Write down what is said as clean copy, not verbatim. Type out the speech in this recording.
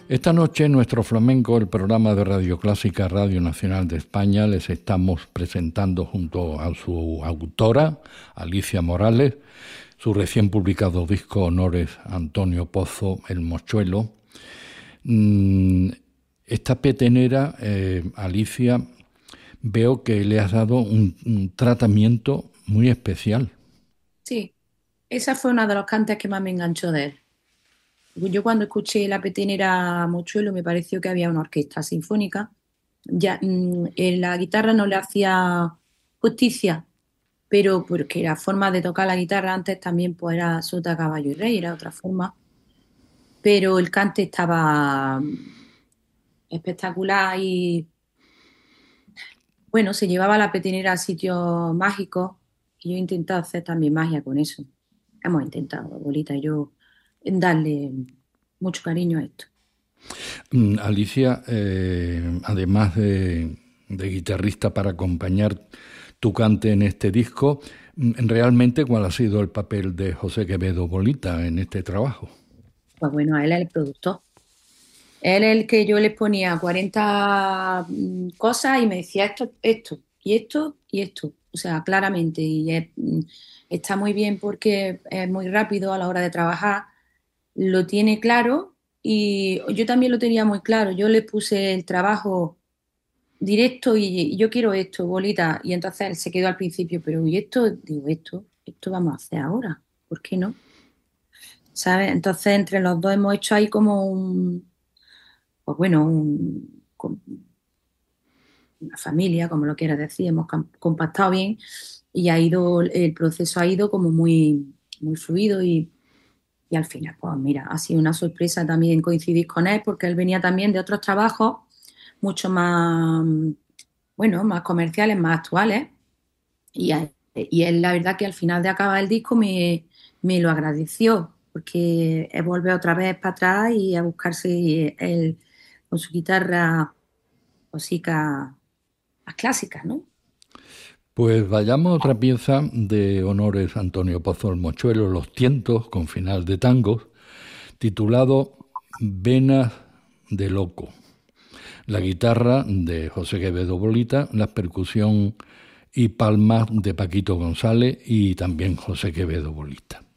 Esta noche en Nuestro Flamenco, el programa de Radio Clásica Radio Nacional de España, les estamos presentando junto a su autora, Alicia Morales, su recién publicado disco Honores Antonio Pozo, El Mochuelo. Esta petenera, Alicia, veo que le has dado un tratamiento muy especial. Sí, esa fue una de los cantes que más me enganchó de él. Yo cuando escuché La petenera Mochuelo me pareció que había una orquesta sinfónica. Ya, en la guitarra no le hacía justicia, pero porque la forma de tocar la guitarra antes también pues era sota, caballo y rey, era otra forma. Pero el cante estaba espectacular y bueno, se llevaba la petenera a sitios mágicos y yo he intentado hacer también magia con eso. Hemos intentado, Bolita y yo, darle mucho cariño a esto. Alicia, además de guitarrista para acompañar tu cante en este disco, ¿realmente cuál ha sido el papel de José Quevedo Bolita en este trabajo? Pues bueno, a él es el productor. Él es el que yo le ponía 40 cosas y me decía esto, y esto, y esto. O sea, claramente. Está muy bien porque es muy rápido a la hora de trabajar, lo tiene claro y yo también lo tenía muy claro. Yo le puse el trabajo directo y yo quiero esto, bolita. Y entonces él se quedó al principio, pero ¿y esto? Digo, esto vamos a hacer ahora. ¿Por qué no? ¿Sabes? Entonces entre los dos hemos hecho ahí como pues bueno, una familia, como lo quieras decir, hemos compactado bien y el proceso ha ido como muy, muy fluido y al final, pues mira, ha sido una sorpresa también coincidir con él porque él venía también de otros trabajos mucho más, bueno, más comerciales, más actuales y él la verdad que al final de acabar el disco me lo agradeció porque es volver otra vez para atrás y a buscarse él con su guitarra cositas más clásicas, ¿no? Pues vayamos a otra pieza de Honores Antonio Pozo El Mochuelo, Los Tientos, con final de tangos, titulado Venas de Loco. La guitarra de José Quevedo Bolita, la percusión y palmas de Paquito González y también José Quevedo Bolita.